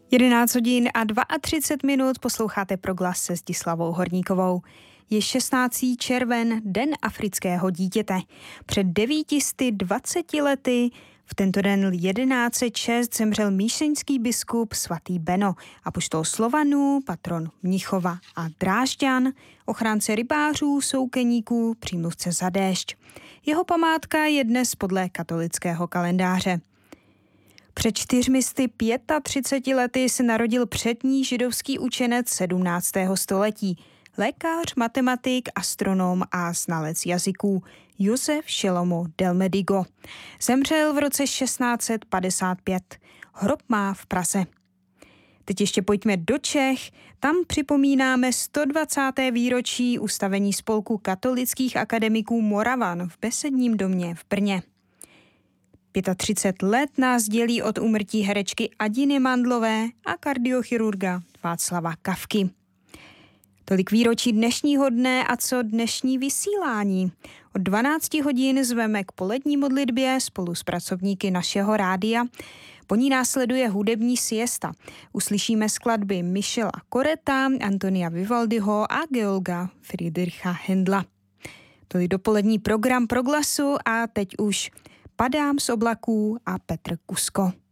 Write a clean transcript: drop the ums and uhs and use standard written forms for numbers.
11 hodin a 32 minut posloucháte Proglas se Zdislavou Horníkovou. Je 16. červen, Den afrického dítěte. Před 920 lety v tento den 1106 zemřel míšeňský biskup svatý Beno, apoštol Slovanů, patron Mnichova a Drážďan, ochránce rybářů, soukeníků, přímluvce za déšť. Jeho památka je dnes podle katolického kalendáře. Před 435 lety se narodil přední židovský učenec 17. století, lékař, matematik, astronom a znalec jazyků Josef Šelomo del Medigo. Zemřel v roce 1655. Hrob má v Praze. Teď ještě pojďme do Čech. Tam připomínáme 120. výročí ustavení spolku katolických akademiků Moravan v Besedním domě v Brně. 35 let nás dělí od úmrtí herečky Adiny Mandlové a kardiochirurga Václava Kafky. Tolik výročí dnešního dne a co dnešní vysílání. Od 12 hodin zveme k polední modlitbě spolu s pracovníky našeho rádia. Po ní následuje hudební siesta. Uslyšíme skladby Michela Koreta, Antonia Vivaldiho a Georga Friedricha Händla. Tolik dopolední program Proglasu a teď už Padám z oblaků a Petr Kusko.